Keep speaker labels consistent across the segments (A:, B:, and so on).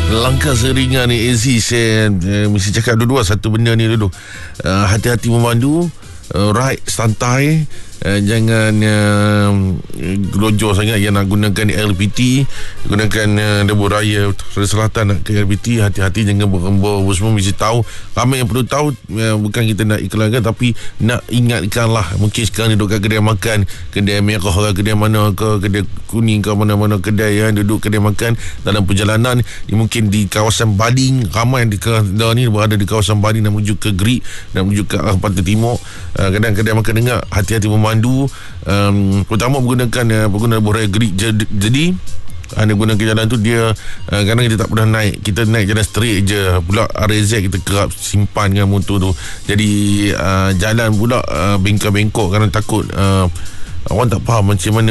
A: Langkah seringan ni Aziz, saya mesti cakap dua-dua satu benda ni dulu. Hati-hati memandu, ride santai, jangan gelojoh sangat yang nak gunakan LPT, gunakan lebuh raya selatan nak ke LPT. Hati-hati, jangan berembur. Semua mesti tahu, ramai yang perlu tahu. Bukan kita nak iklankan, tapi nak ingatkan lah. Mungkin sekarang duduk kat kedai makan, kedai merah ke, kedai mana ke, kedai kuning ke, mana-mana kedai yang duduk kedai makan dalam perjalanan ni, mungkin di kawasan Baling. Ramai di kedai ni berada di kawasan Baling nak menuju ke Great, nak menuju ke arah Pantai Timur. Kadang kedai makan dengar hati-hati memandu, pertama menggunakan lebuh raya Great. Jadi anda gunakan jalan tu, dia kadang kita tak pernah naik, kita naik jalan straight je, pula RZ kita kerap simpan dengan motor tu. Jadi jalan pula bengkok-bengkok, kadang takut orang tak faham macam mana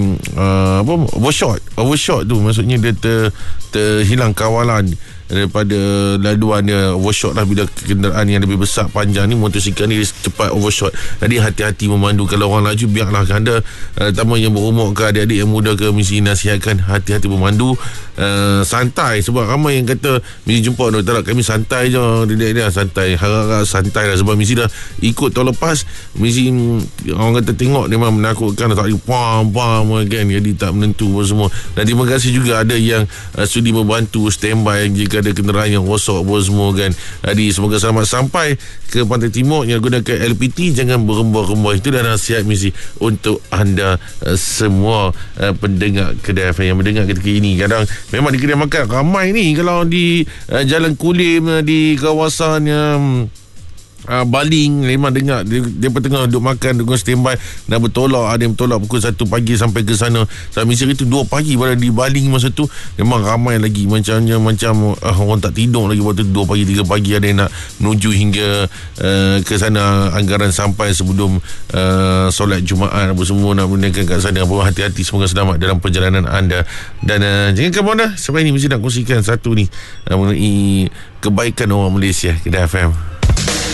A: overshot tu, maksudnya dia terhilang kawalan daripada laluan dia. Overshot lah bila kenderaan yang lebih besar panjang ni, motosikal ni cepat overshot. Jadi hati-hati memandu. Kalau orang laju, biarlah anda, terutama yang berumur ke, adik-adik yang muda ke, mesti nasihatkan hati-hati memandu. Santai, sebab ramai yang kata mesti jumpa tak, kami santai je, dia santai, harap santai lah, sebab mesti dah ikut tahun lepas, mesti orang kata tengok dia memang menakutkan, tak lagi pam kan, jadi tak menentu pun semua. Dan terima kasih juga ada yang sudi membantu standby jika ada kenderaan yang rosak pun semua kan. Jadi semoga selamat sampai ke Pantai Timur. Yang gunakan LPT, jangan berembur-rembur. Itu dah nasihat mesti untuk anda semua pendengar Kedai FM yang mendengar ketika ini. Kadang memang di kedai makan ramai ni, kalau di Jalan Kulim, di kawasan Baling, memang dengar dia tengah duduk makan, duduk standby, dah bertolak. Ada yang bertolak pukul 1 pagi sampai ke sana. Sampai itu 2 pagi pada di Baling masa tu. Memang ramai lagi, macam orang tak tidur lagi waktu 2 pagi 3 pagi. Ada yang nak menuju hingga ke sana, anggaran sampai sebelum solat Jumaat apa semua, nak gunakan kat sana. Hati-hati, semoga selamat dalam perjalanan anda. Dan jangan ke mana, sebab ini mesti nak kongsikan satu ni mengenai kebaikan orang Malaysia, Kedai FM.